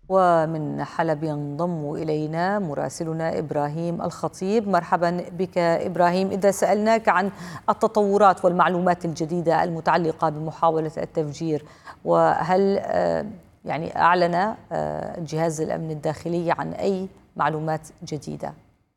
ومن حلب ينضم إلينا مراسلنا إبراهيم الخطيب. مرحبا بك إبراهيم. إذا سألناك عن التطورات والمعلومات الجديدة المتعلقة بمحاولة التفجير، وهل أعلن جهاز الأمن الداخلي عن أي معلومات جديدة؟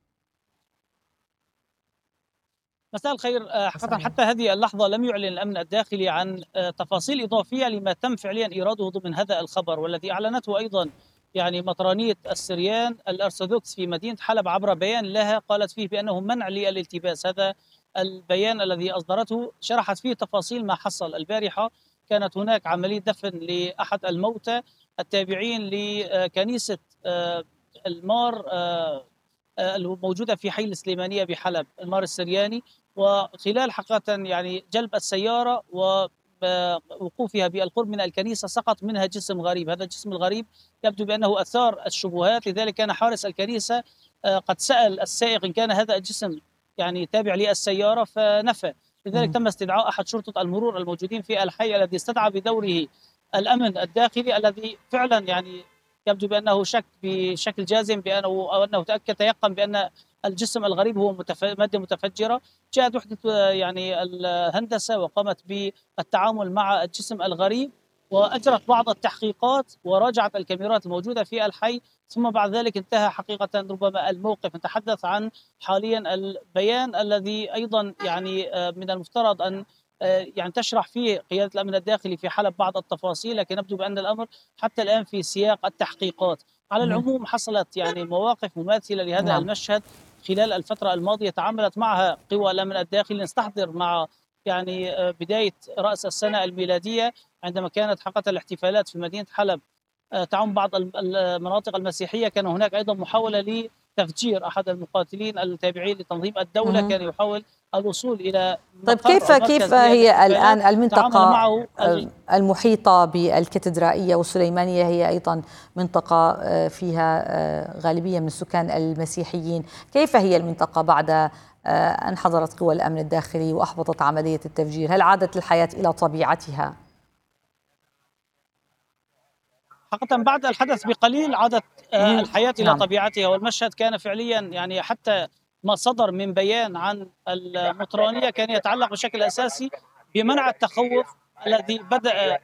مساء الخير. حقيقة حتى هذه اللحظة لم يعلن الأمن الداخلي عن تفاصيل إضافية لما تم فعليا إيراده ضمن هذا الخبر، والذي أعلنته أيضا مطرانية السريان الأرثوذكس في مدينة حلب عبر بيان لها قالت فيه بأنه منع للالتباس. هذا البيان الذي أصدرته شرحت فيه تفاصيل ما حصل البارحة. كانت هناك عملية دفن لأحد الموتى التابعين لكنيسة المار الموجودة في حي السليمانية بحلب، المار السرياني. وخلال حقيقة جلب السيارة ووقوفها بالقرب من الكنيسة سقط منها جسم غريب. هذا الجسم الغريب يبدو بأنه أثار الشبهات، لذلك كان حارس الكنيسة قد سأل السائق إن كان هذا الجسم تابع للسيارة فنفى. لذلك تم استدعاء أحد شرطة المرور الموجودين في الحي الذي استدعى بدوره الأمن الداخلي، الذي فعلا يبدو بأنه شك بشكل جازم بأنه تيقن بأن الجسم الغريب هو مادة متفجرة. جاءت وحدة الهندسة وقامت بالتعامل مع الجسم الغريب وأجرت بعض التحقيقات وراجعت الكاميرات الموجودة في الحي، ثم بعد ذلك انتهى حقيقة ربما الموقف. نتحدث عن حاليا البيان الذي أيضا من المفترض أن تشرح فيه قيادة الأمن الداخلي في حلب بعض التفاصيل، لكن يبدو بأن الأمر حتى الآن في سياق التحقيقات. على العموم حصلت مواقف مماثلة لهذا المشهد خلال الفترة الماضية تعاملت معها قوى الأمن الداخلي. نستحضر مع بداية رأس السنة الميلادية عندما كانت حقيقة الاحتفالات في مدينة حلب تعم بعض المناطق المسيحية، كان هناك أيضا محاولة لتفجير أحد المقاتلين التابعين لتنظيم الدولة. كان يحاول الوصول إلى طيب كيف هي الآن المنطقة المحيطة بالكاتدرائية والسليمانية؟ هي أيضا منطقة فيها غالبية من السكان المسيحيين. كيف هي المنطقة بعد أن حضرت قوى الأمن الداخلي وأحبطت عملية التفجير؟ هل عادت الحياة إلى طبيعتها؟ حقيقة بعد الحدث بقليل عادت الحياة إلى طبيعتها، والمشهد كان فعليا حتى ما صدر من بيان عن المطرانية كان يتعلق بشكل أساسي بمنع التخوف الذي بدأ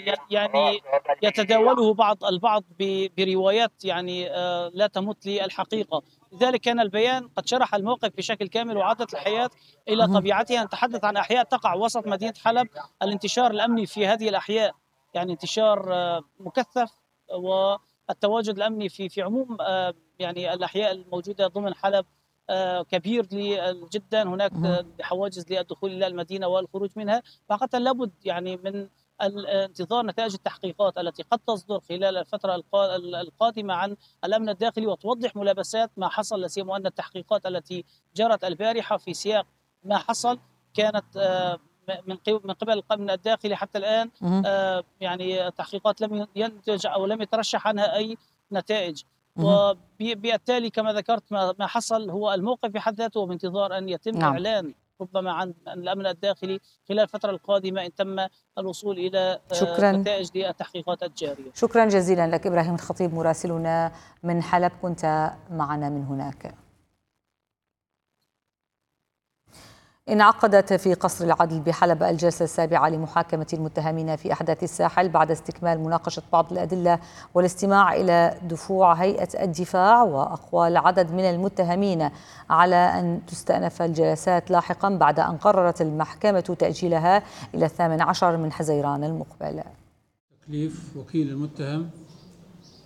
يتداوله البعض بروايات لا تمت للحقيقة. لذلك كان البيان قد شرح الموقف بشكل كامل وعادت الحياة إلى طبيعتها. نتحدث عن أحياء تقع وسط مدينة حلب. الانتشار الأمني في هذه الأحياء انتشار مكثف، والتواجد الأمني في عموم الأحياء الموجودة ضمن حلب كبير جدا. هناك حواجز للدخول إلى المدينة والخروج منها. فقط لابد من الانتظار نتائج التحقيقات التي قد تصدر خلال الفترة القادمة عن الأمن الداخلي وتوضح ملابسات ما حصل، لا سيما أن التحقيقات التي جرت البارحة في سياق ما حصل كانت من قبل الأمن الداخلي حتى الآن تحقيقات لم ينتج أو لم يترشح عنها أي نتائج. وبالتالي كما ذكرت ما حصل هو الموقف بحد ذاته، وبانتظار أن يتم إعلان ربما عن الأمن الداخلي خلال الفترة القادمة إن تم الوصول إلى نتائج للتحقيقات الجارية. شكرا جزيلا لك إبراهيم الخطيب مراسلنا من حلب، كنت معنا من هناك. انعقدت في قصر العدل بحلب الجلسة السابعة لمحاكمة المتهمين في أحداث الساحل بعد استكمال مناقشة بعض الأدلة والاستماع إلى دفوع هيئة الدفاع وأقوال عدد من المتهمين على أن تستأنف الجلسات لاحقا بعد أن قررت المحكمة تأجيلها إلى 18 من حزيران المقبل. تكليف وكيل المتهم